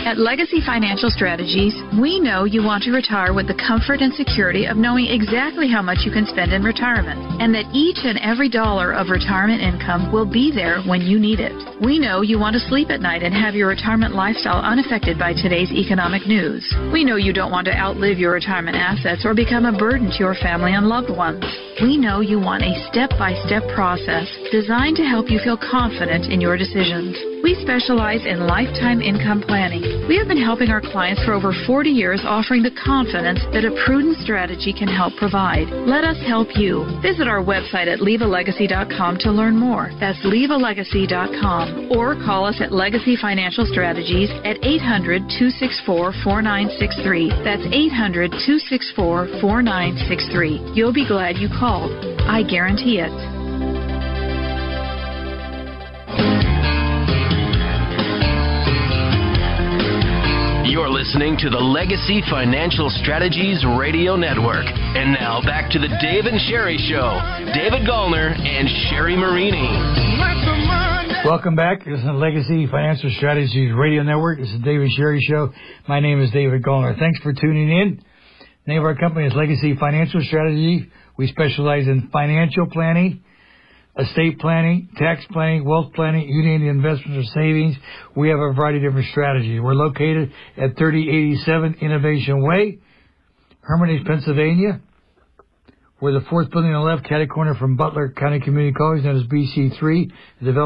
At Legacy Financial Strategies, we know you want to retire with the comfort and security of knowing exactly how much you can spend in retirement, and that each and every dollar of retirement income will be there when you need it. We know you want to sleep at night and have your retirement lifestyle unaffected by today's economic news. We know you don't want to outlive your retirement assets or become a burden to your family and loved ones. We know you want a step-by-step process designed to help you feel confident in your decisions. We specialize in lifetime income planning. We have been helping our clients for over 40 years, offering the confidence that a prudent strategy can help provide. Let us help you. Visit our website at leavealegacy.com to learn more. That's leavealegacy.com. Or call us at Legacy Financial Strategies at 800-264-4963. That's 800-264-4963. You'll be glad you called. I guarantee it. You're listening to the Legacy Financial Strategies Radio Network. And now back to the Dave and Sherry Show. David Gallner and Sherry Marini. Welcome back. This is the Legacy Financial Strategies Radio Network. This is the Dave and Sherry Show. My name is David Gallner. Thanks for tuning in. The name of our company is Legacy Financial Strategies. We specialize in financial planning, estate planning, tax planning, wealth planning, you name the investments or savings. We have a variety of different strategies. We're located at 3087 Innovation Way, Hermitage, Pennsylvania. We're the fourth building on the left, catty corner from Butler County Community College, known as BC3.